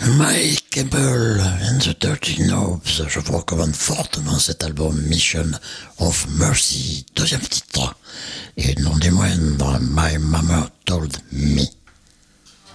Mike Campbell and the Dirty Knobs, je vous recommande fortement cet album Mission of Mercy, deuxième titre, et non des moindres, My Mama Told Me.